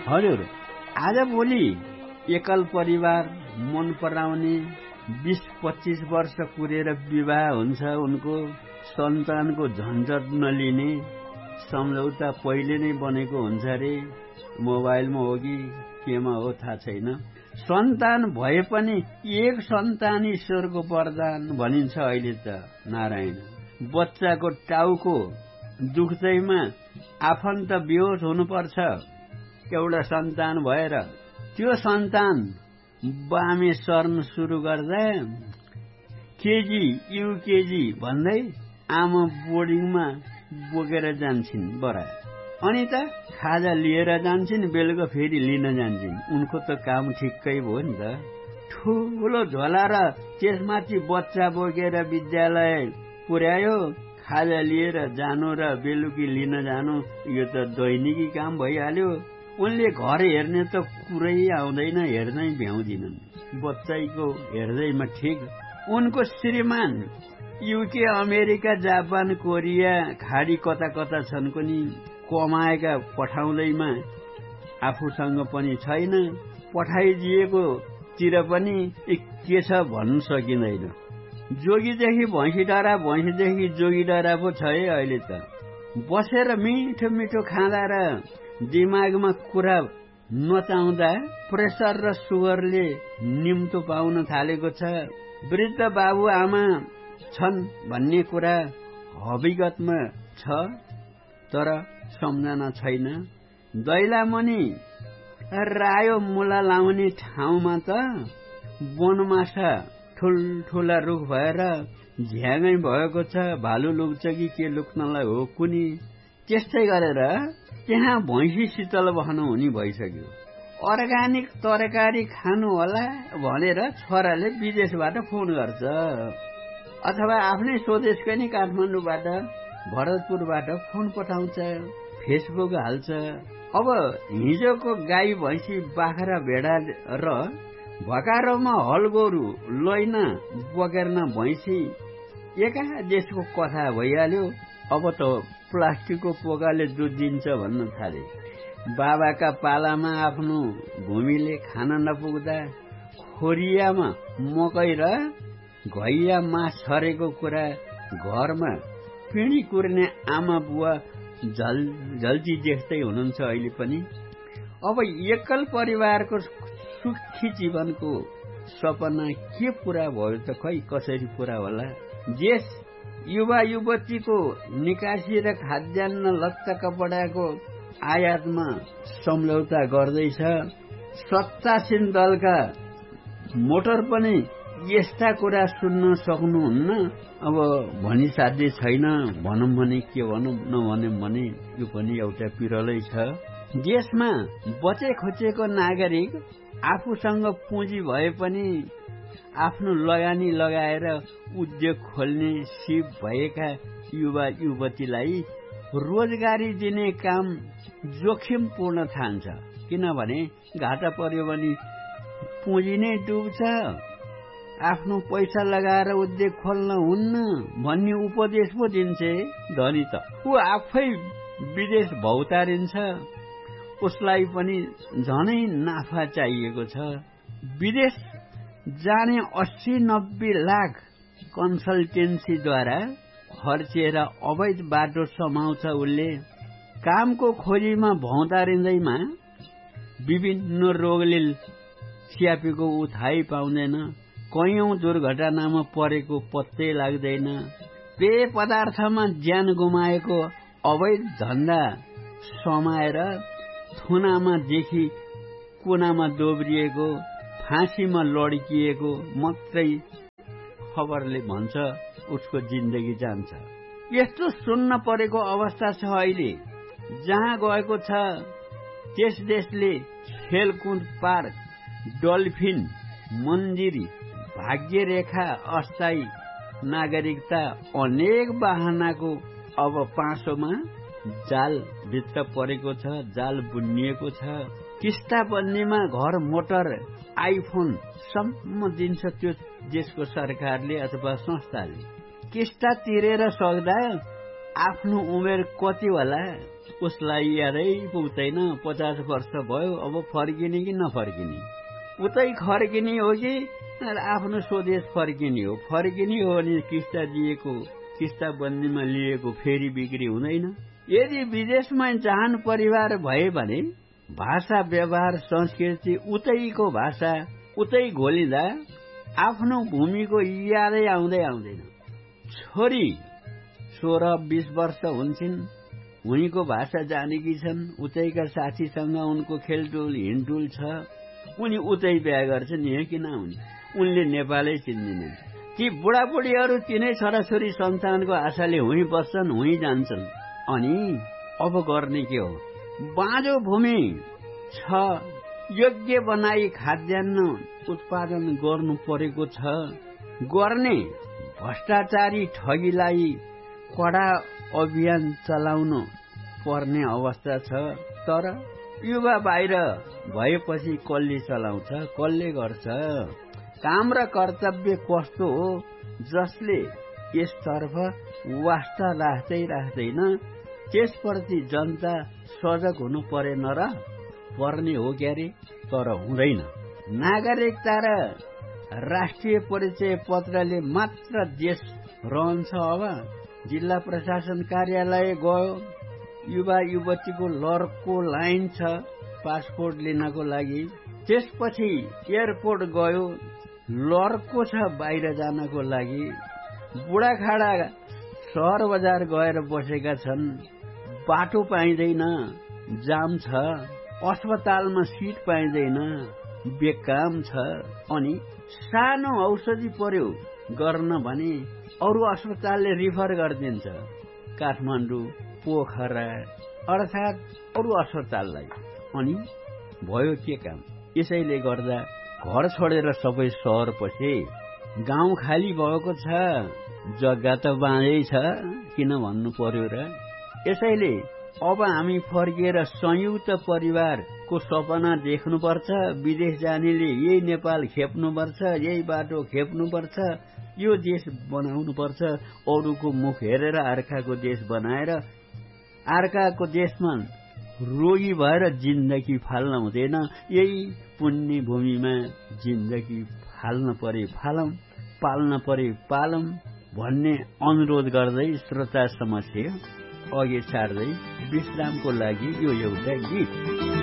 हजुर, आजभोलि एकल परिवार मन पराउने 20-25 वर्ष पुगेर विवाह हुन्छ, उनको सन्तानको झन्झट नलिने सम्झौता पहिले नै बनेको हुन्छ रे। मोबाइलमा हो कि केमा हो थाहा छैन। सन्तान भए पनि एक सन्तान ईश्वरको वरदान भनिन्छ अहिले त। नारायण, बच्चाको टाउको दुख्दैमा आफन्त बेहोस हुनुपर्छ एउटा सन्तान भएर। त्यो सन्तान बामे सर्न सुरु गर्दा केजी युकेजी भन्दै आमा बोर्डिङमा बोकेर जान्छन् बरा, अनि त खाजा लिएर जान्छन्, बेलुका फेरि लिन जान्छन्। उनको त काम ठिक्कै भयो नि त। ठुलो झोला र त्यसमाथि बच्चा बोकेर विद्यालय पुर्यायो, खाजा लिएर जानु र बेलुकी लिन जानु, यो त दैनिकी काम भइहाल्यो। उनले घर हेर्ने त कुरै आउँदैन, हेर्दै भ्याउँदिनन्। बच्चाको हेर्दैमा ठिक। उनको श्रीमान युके, अमेरिका, जापान, कोरिया, खाडी कता कता छन् पनि कमाएका पठाउँदैमा आफूसँग पनि छैन। पठाइदिएको तिर पनि के छ भन्न सकिँदैन। जोगीदेखि भैँसी डरा, भैँसीदेखि जोगी डरा पो छ है अहिले त। बसेर मिठो मिठो खाँदा र दिमागमा कुरा नचाउँदा प्रेसर र सुगरले निम्तो पाउन थालेको छ। वृद्ध बाबु आमा छन् भन्ने कुरा हकीकतमा छ, तर सम्झना छैन। दैलामणि रायो मुला लाउने ठाउँमा त वनमाछा ठुल्ठुला रुख भएर झ्याङै भएको छ। भालु लुक्छ कि के लुक्नलाई हो कुनी। त्यस्तै गरेर त्यहाँ भैँसी शीतल बस्न हुने भइसक्यो। अर्ग्यानिक तरकारी खानु होला भनेर छोराले विदेशबाट फोन गर्छ, अथवा आफ्नै स्वदेशकै नै काठमाडौँबाट, भरतपुरबाट फोन पठाउँछ, फेसबुक हाल्छ। अब हिजोको गाई भैँसी बाख्रा भेडा र भकारोमा हल गोरु लैन बोकेर्न भैँसी एका देशको कथा भइहाल्यो। अब त प्लास्टिकको पोकाले दुध दिन्छ भन्न थाले। बाबाका पालामा आफ्नो भूमिले खान नपुग्दा खोरियामा मकै र घैया मास छरेको कुरा घरमा पिँढी कुर्ने आमा बुवा झल्ती देख्दै हुनुहुन्छ अहिले पनि। अब एकल परिवारको सुखी जीवनको सपना के पूरा भयो त खै कसरी पूरा होला। देश युवा युवतीको निकासी र खाद्यान्न लत्ता कपडाको आयातमा सम्झौता गर्दैछ। सत्तासीन दलका मोटर पनि यस्ता कुरा सुन्न सक्नुहुन्न। अब भनिसाध्य छैन, भनौँ भने के भनौँ, नभनौँ भने यो पनि एउटा पिरलै छ। देशमा बचे खोचेको नागरिक आफूसँग पुँजी भए पनि आफ्नो लगानी लगाएर उद्योग खोल्ने सिप भएका युवा युवतीलाई रोजगारी दिने काम जोखिमपूर्ण ठान्छ। किनभने घाटा पर्यो भने पुँजी नै डुब्छ। आफ्नो पैसा लगाएर उद्योग खोल्न हुन्न भन्ने उपदेश पो दिन्छ धनी त। ऊ आफै विदेश भौतारिन्छ, उसलाई पनि झनै नाफा चाहिएको छ। विदेश जाने 80-90 लाख कन्सल्टेन्सीद्वारा खर्चेर अवैध बाटो समाउँछ उसले। कामको खोजीमा भौतारिँदैमा विभिन्न रोगले स्यापेको ऊ थाहै पाउँदैन। कैयौं दुर्घटनामा परेको पत्तै लाग्दैन। पेय पदार्थमा ज्यान गुमाएको, अवैध धन्दा समाएर थुनामा देखि कुनामा दोब्रिएको, फाँसीमा लड्किएको मात्रै खबरले भन्छ उसको जिन्दगी जान्छ। यस्तो सुन्न परेको अवस्था छ अहिले। जहाँ गएको छ त्यस देशले खेलकुद पार्क, डल्फिन, मन्दिर, भाग्य रेखा, अस्थायी नागरिकता, अनेक बहानाको अब पासोमा जाल भित्र परेको छ, जाल बुनिएको छ। किस्ता बन्नेमा घर, मोटर, आइफोन सम्म दिन्छ त्यो देशको सरकारले अथवा संस्थाले। किस्ता तिरेर सक्दा आफ्नो उमेर कति होला उसलाई यादै पुग्दैन। 50 वर्ष भयो, अब फर्किने कि नफर्किने, उतै खर्किने हो कि आफ्नो स्वदेश फर्किने हो। फर्किने हो भने किस्ता बन्दीमा लिएको फेरि बिक्री हुँदैन। यदि विदेशमा जहान परिवार भए भने भाषा, व्यवहार, संस्कृति उतैको भाषा उतै घोलिँदा आफ्नो भूमिको यादै आउँदैन। छोरी 16-20 वर्ष हुन्छन्, उनीको भाषा जानेकी छन्, उतैका साथीसँग उनको खेलडुल हिँडडुल छ, उनी उतै बिहा गर्छन्। यहाँ किन आउने? उनले नेपालै चिन्दिनन्। ती बुढाबुढीहरू तिनै छोराछोरी सन्तानको आशाले हुँ बस्छन्, हुँ जान्छन्। अनि अब गर्ने के हो? बाँझो भूमि छ, योग्य बनाई खाद्यान्न उत्पादन गर्नु परेको छ। गर्ने भ्रष्टाचारी ठगीलाई कडा अभियान चलाउनु पर्ने अवस्था छ। तर युवा बाहिर भएपछि कसले चलाउँछ? कसले गर्छ? काम र कर्तव्य कस्तो हो जसले यसतर्फ वास्ता राख्दैन, त्यसप्रति जनता सजग हुनु परेन र? पर्ने हो क्यारे, तर हुँदैन। नागरिकता र राष्ट्रिय परिचय पत्रले मात्र देश रहन्छ। अब जिल्ला प्रशासन कार्यालय गयो, युवा युवतीको लर्को लाइन छ पासपोर्ट लिनको लागि। त्यसपछि एयरपोर्ट गयो, लर्को छ बाहिर जानको लागि। बुढाखाडा सहर बजार गएर बसेका छन्, बाटो पाइँदैन, जाम छ। अस्पतालमा सिट पाइँदैन, बेकाम छ। अनि सानो औषधि पर्यो गर्न भने अरू अस्पतालले रिफर गरिदिन्छ काठमाडौँ, पोखरा अर्थात् अरू अस्पताललाई। अनि भयो के काम? यसैले गर्दा घर छोडेर सबै सहर पसे। गाउँ खाली भएको छ, जग्गा त बाँझै छ, किन भन्नु पर्यो र? यसैले अब हामी फर्किएर संयुक्त परिवारको सपना देख्नुपर्छ। विदेश जानेले यही नेपाल खेप्नुपर्छ, यही बाटो खेप्नुपर्छ, यो देश बनाउनुपर्छ। अरूको मुख हेरेर अर्काको देश बनाएर अर्काको देशमा रोगी भएर जिन्दगी फाल्न हुँदैन। यही पुण्य भूमिमा जिन्दगी फाल्न परे फालौं, पाल्न परे पालौं भन्ने अनुरोध गर्दै श्रोता समक्ष अघि सार्दै विश्रामको लागि यो एउटा गीत।